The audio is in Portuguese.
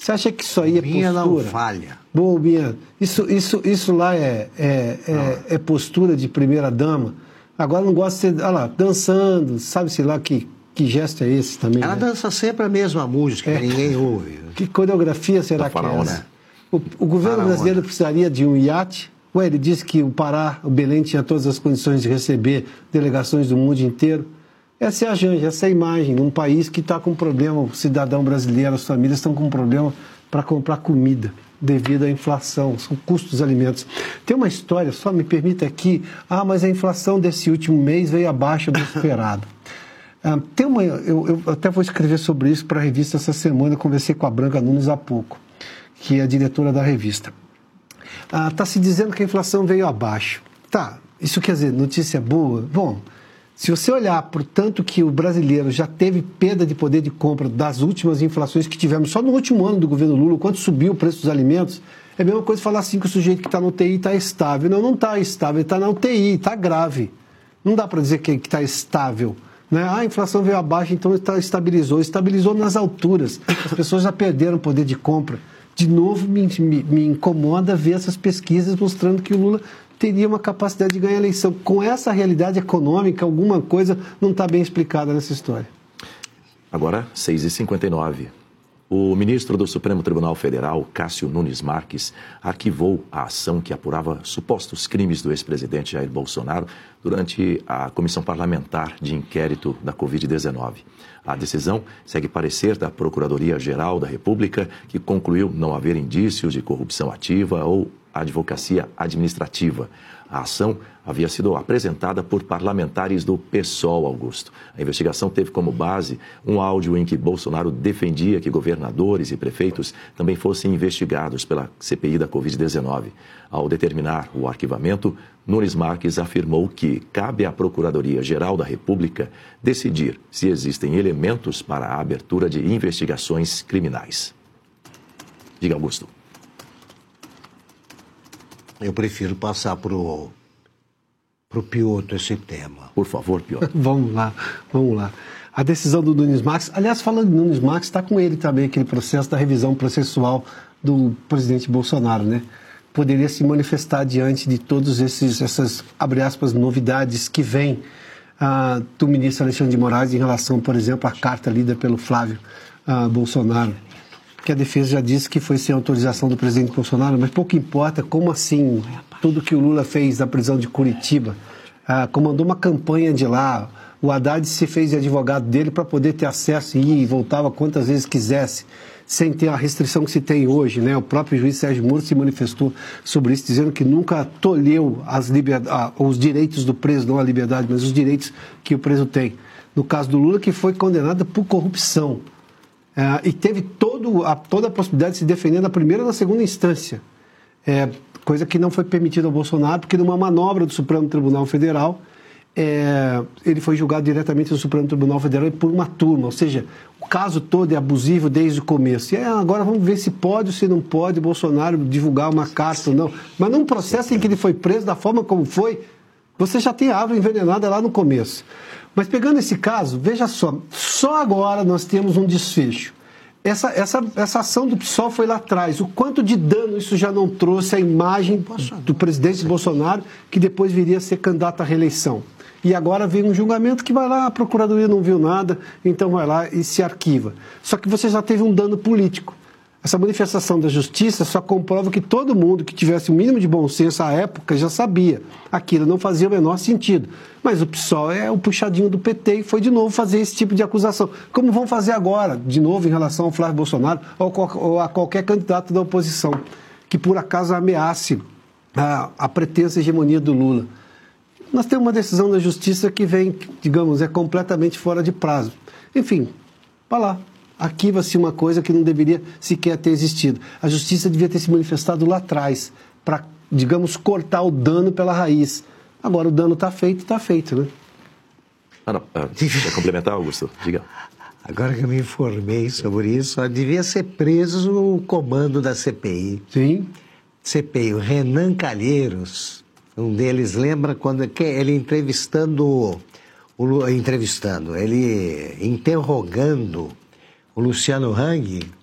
Você acha que isso aí é postura? Não falha. Bom, Binha, isso lá é postura de primeira-dama. Agora não gosta de ser, olha lá, dançando, sabe-se lá que gesto é esse também. Ela dança sempre a mesma música, ninguém ouve. Que coreografia será que é essa? O governo brasileiro precisaria de um iate? Ué, ele disse que o Pará, o Belém, tinha todas as condições de receber delegações do mundo inteiro. Essa é a Janja, essa é a imagem de um país que está com problema, o cidadão brasileiro, as famílias estão com problema para comprar comida devido à inflação, são custos dos alimentos. Tem uma história, só me permita aqui, mas a inflação desse último mês veio abaixo do esperado. Eu até vou escrever sobre isso para a revista essa semana, eu conversei com a Branca Nunes há pouco, que é a diretora da revista. Está se dizendo que a inflação veio abaixo. Tá, isso quer dizer, notícia boa? Bom, se você olhar por tanto que o brasileiro já teve perda de poder de compra das últimas inflações que tivemos só no último ano do governo Lula, quanto subiu o preço dos alimentos, é a mesma coisa falar assim que o sujeito que está na UTI está estável. Não está estável, ele está na UTI, está grave. Não dá para dizer que está estável. Né? A inflação veio abaixo, então estabilizou nas alturas. As pessoas já perderam poder de compra. De novo, me incomoda ver essas pesquisas mostrando que o Lula teria uma capacidade de ganhar a eleição. Com essa realidade econômica, alguma coisa não está bem explicada nessa história. Agora, 6h59. O ministro do Supremo Tribunal Federal, Cássio Nunes Marques, arquivou a ação que apurava supostos crimes do ex-presidente Jair Bolsonaro durante a Comissão Parlamentar de Inquérito da Covid-19. A decisão segue parecer da Procuradoria-Geral da República, que concluiu não haver indícios de corrupção ativa ou advocacia administrativa. A ação havia sido apresentada por parlamentares do PSOL, Augusto. A investigação teve como base um áudio em que Bolsonaro defendia que governadores e prefeitos também fossem investigados pela CPI da Covid-19. Ao determinar o arquivamento, Nunes Marques afirmou que cabe à Procuradoria-Geral da República decidir se existem elementos para a abertura de investigações criminais. Diga, Augusto. Eu prefiro passar para o Piotr esse tema. Por favor, Piotr. Vamos lá. A decisão do Nunes Marques, aliás, falando de Nunes Marques, está com ele também aquele processo da revisão processual do presidente Bolsonaro, né? Poderia se manifestar diante de todos essas, abre aspas, novidades que vêm do ministro Alexandre de Moraes em relação, por exemplo, à carta lida pelo Flávio Bolsonaro, que a defesa já disse que foi sem autorização do presidente Bolsonaro, mas pouco importa, como assim tudo que o Lula fez na prisão de Curitiba, comandou uma campanha de lá, o Haddad se fez de advogado dele para poder ter acesso e ir e voltava quantas vezes quisesse, sem ter a restrição que se tem hoje, né? O próprio juiz Sérgio Moro se manifestou sobre isso, dizendo que nunca tolheu os direitos do preso, não a liberdade, mas os direitos que o preso tem. No caso do Lula, que foi condenado por corrupção. E teve toda a possibilidade de se defender na primeira e na segunda instância, coisa que não foi permitida ao Bolsonaro, porque numa manobra do Supremo Tribunal Federal, ele foi julgado diretamente no Supremo Tribunal Federal por uma turma, ou seja, o caso todo é abusivo desde o começo. E agora vamos ver se pode ou se não pode Bolsonaro divulgar uma carta ou não. Mas num processo em que ele foi preso da forma como foi, você já tem a árvore envenenada lá no começo. Mas pegando esse caso, veja só agora nós temos um desfecho. Essa ação do PSOL foi lá atrás. O quanto de dano isso já não trouxe à imagem do presidente Bolsonaro, que depois viria a ser candidato à reeleição. E agora vem um julgamento que vai lá, a Procuradoria não viu nada, então vai lá e se arquiva. Só que você já teve um dano político. Essa manifestação da justiça só comprova que todo mundo que tivesse o mínimo de bom senso à época já sabia. Aquilo não fazia o menor sentido. Mas o PSOL é o puxadinho do PT e foi de novo fazer esse tipo de acusação. Como vão fazer agora, de novo, em relação ao Flávio Bolsonaro ou a qualquer candidato da oposição, que por acaso ameace a pretensa hegemonia do Lula. Nós temos uma decisão da justiça que vem, digamos, é completamente fora de prazo. Enfim, vai lá. Arquiva-se uma coisa que não deveria sequer ter existido. A justiça devia ter se manifestado lá atrás para, digamos, cortar o dano pela raiz. Agora o dano está feito, né? Quer complementar, Augusto? Diga. Agora que eu me informei sobre isso, devia ser preso o comando da CPI. Sim. CPI, o Renan Calheiros, um deles, lembra quando ele interrogando o Luciano Hang,